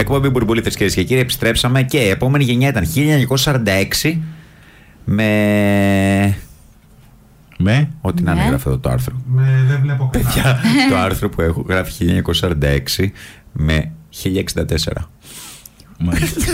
Εκπομπή Μπουρμπουλίτες, κυρίες και κύριοι, επιστρέψαμε και η επόμενη γενιά ήταν 1946 με. Ό,τι να είναι γράφει εδώ το άρθρο. Δεν βλέπω καλά. Παιδιά, το άρθρο που έχω γράφει 1946 με 1064. 1964.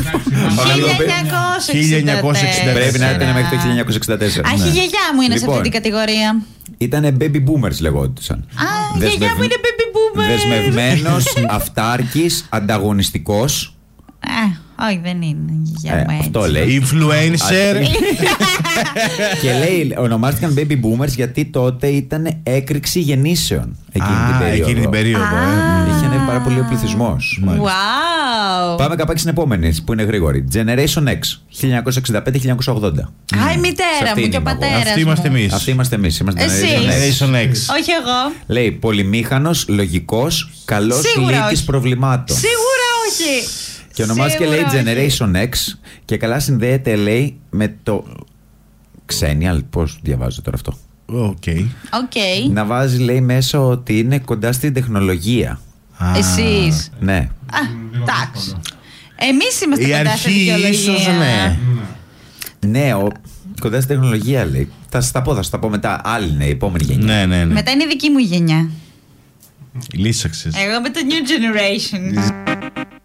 Πρέπει να ήταν μέχρι το 1964. Αχ, η γιαγιά μου είναι σε αυτή την κατηγορία. Ήτανε baby boomers λεγόντουσαν. Η γιαγιά μου είναι baby boomer. Δεσμευμένος, αυτάρκης, ανταγωνιστικός. Όχι, δεν είναι η γιαγιά μου έτσι. Αυτό λέει. Influencer. Και λέει, ονομάστηκαν baby boomers γιατί τότε ήταν έκρηξη γεννήσεων εκείνη την περίοδο. Είχε ανέβει πάρα πολύ ο πληθυσμός. Wow. Πάμε καπάκι στην επόμενη που είναι γρήγορη. Generation X 1965-1980. Η μητέρα μου και ο πατέρας μου. Αυτή είμαστε εμείς. Είμαστε Generation X. Όχι εγώ. Λέει πολυμήχανος, λογικός, καλός λύκης προβλημάτων. Σίγουρα όχι. Και ονομάζεται και λέει Generation X και καλά συνδέεται λέει με το Xennial. Πώς διαβάζω τώρα αυτό? Okay. Να βάζει λέει μέσα ότι είναι κοντά στην τεχνολογία. Εσείς? Ναι. Εντάξει. Εμείς είμαστε η κοντά στην τεχνολογία. Ίσως ναι. Ναι, κοντά στην τεχνολογία λέει. Θα τα πω μετά. Άλλη είναι η επόμενη γενιά. Ναι. Μετά είναι η δική μου γενιά. Λύσαξες. Εγώ με το New Generation.